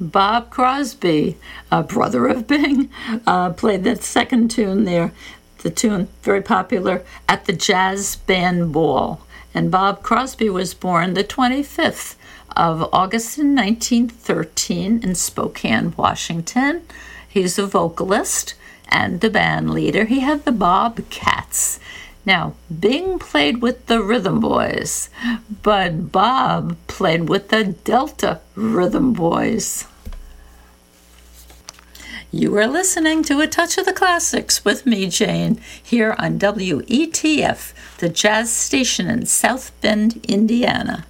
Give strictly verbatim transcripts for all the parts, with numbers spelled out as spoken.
Bob Crosby, uh, brother of Bing, uh, played that second tune there. The tune, very popular, At the Jazz Band Ball. And Bob Crosby was born the twenty-fifth of August in nineteen thirteen in Spokane, Washington. He's a vocalist and the band leader. He had the Bobcats. Now, Bing played with the Rhythm Boys, but Bob played with the Delta Rhythm Boys. You are listening to A Touch of the Classics with me, Jane, here on W E T F, the jazz station in South Bend, Indiana.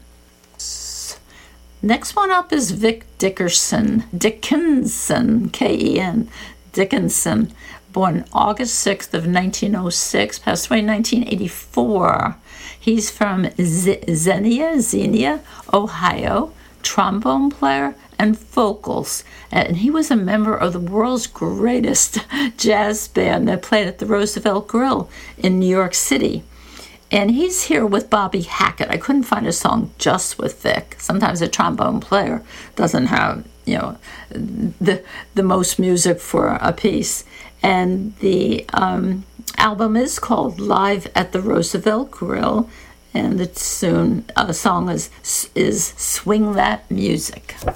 Next one up is Vic Dickerson, Dickinson, K E N, Dickinson, born August sixth of nineteen oh six, passed away in nineteen eighty-four. He's from Z- Xenia, Xenia, Ohio, trombone player and vocals. And he was a member of the world's greatest jazz band that played at the Roosevelt Grill in New York City. And he's here with Bobby Hackett. I couldn't find a song just with Vic. Sometimes a trombone player doesn't have, you know, the the most music for a piece. And the um, album is called Live at the Roosevelt Grill, and the tune, uh, song is is Swing That Music.